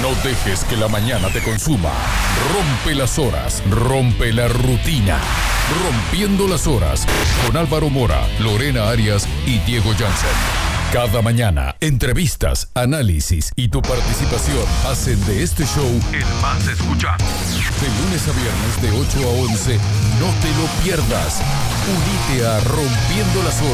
No dejes que la mañana te consuma. Rompe las horas, rompe la rutina. Rompiendo las horas con Álvaro Mora, Lorena Arias y Diego Jansen. Cada mañana, entrevistas, análisis y tu participación hacen de este show el más escuchado. De lunes a viernes de 8 a 11, no te lo pierdas. Unite a Rompiendo las Horas